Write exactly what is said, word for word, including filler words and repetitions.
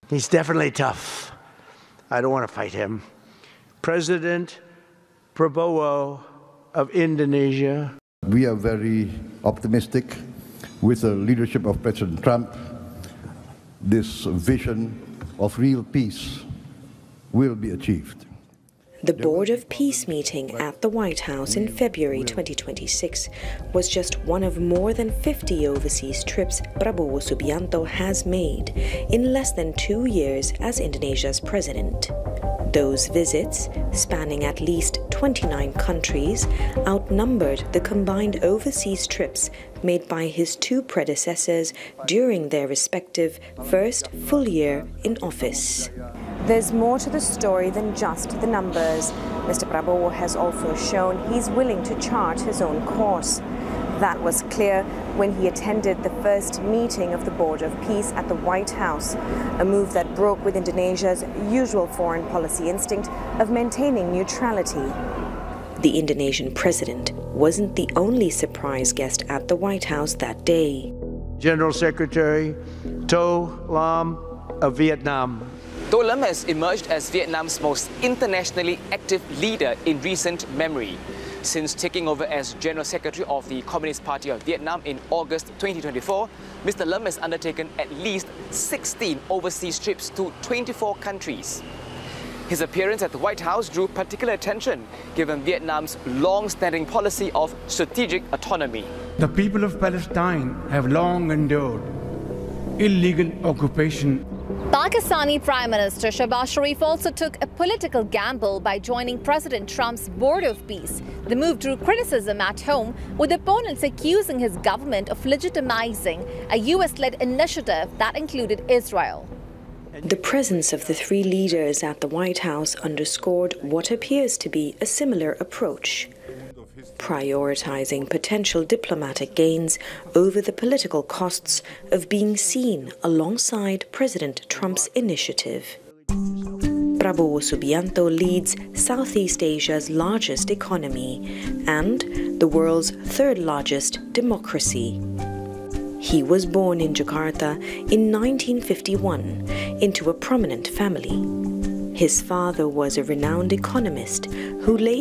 He's definitely tough. I don't want to fight him. President Prabowo of Indonesia. We are very optimistic with the leadership of President Trump. This vision of real peace will be achieved. The Board of Peace meeting at the White House in February twenty twenty-six was just one of more than fifty overseas trips Prabowo Subianto has made in less than two years as Indonesia's president. Those visits, spanning at least twenty-nine countries, outnumbered the combined overseas trips made by his two predecessors during their respective first full year in office. There's more to the story than just the numbers. Mister Prabowo has also shown he's willing to chart his own course. That was clear when he attended the first meeting of the Board of Peace at the White House, a move that broke with Indonesia's usual foreign policy instinct of maintaining neutrality. The Indonesian president wasn't the only surprise guest at the White House that day. General Secretary To Lam of Vietnam. To Lam has emerged as Vietnam's most internationally active leader in recent memory. Since taking over as General Secretary of the Communist Party of Vietnam in August twenty twenty-four, Mister Lam has undertaken at least sixteen overseas trips to twenty-four countries. His appearance at the White House drew particular attention given Vietnam's long-standing policy of strategic autonomy. The people of Palestine have long endured illegal occupation. Pakistani Prime Minister Shehbaz Sharif also took a political gamble by joining President Trump's Board of Peace. The move drew criticism at home, with opponents accusing his government of legitimizing a U S-led initiative that included Israel. The presence of the three leaders at the White House underscored what appears to be a similar approach, prioritizing potential diplomatic gains over the political costs of being seen alongside President Trump's initiative. Prabowo Subianto leads Southeast Asia's largest economy and the world's third largest democracy. He was born in Jakarta in nineteen fifty-one into a prominent family. His father was a renowned economist who later